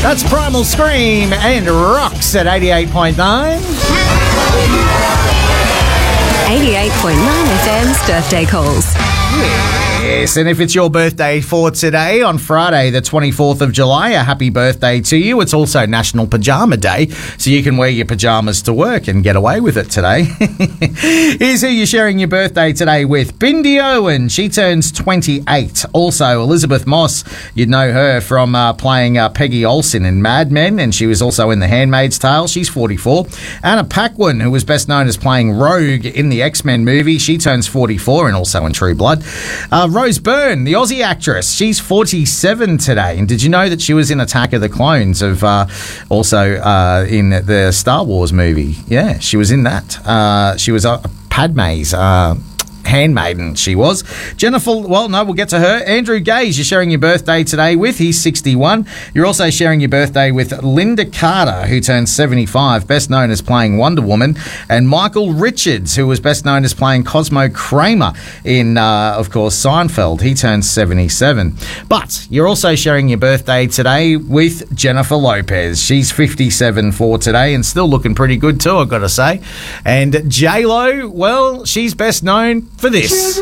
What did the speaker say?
That's Primal Scream and Rocks at 88.9. 88.9 FM's Birthday Calls. Yes, and if it's your birthday for today, on Friday, the 24th of July, a happy birthday to you. It's also National Pajama Day, so you can wear your pajamas to work and get away with it today. Here's who you're sharing your birthday today with. Bindi Owen, she turns 28. Also, Elizabeth Moss, you'd know her from playing Peggy Olsen in Mad Men, and she was also in The Handmaid's Tale. She's 44. Anna Paquin, who was best known as playing Rogue in the X-Men movie, she turns 44 and also in True Blood. Rose Byrne, the Aussie actress, she's 47 today. And did you know that she was in Attack of the Clones also in the Star Wars movie? Yeah, she was in that. She was Padme's handmaiden, she was. Jennifer, we'll get to her. Andrew Gage, you're sharing your birthday today with. He's 61. You're also sharing your birthday with Linda Carter, who turns 75, best known as playing Wonder Woman, and Michael Richards, who was best known as playing Cosmo Kramer in, of course, Seinfeld. He turns 77. But you're also sharing your birthday today with Jennifer Lopez. She's 57 for today and still looking pretty good too, I've got to say. And J-Lo, well, she's best known for this.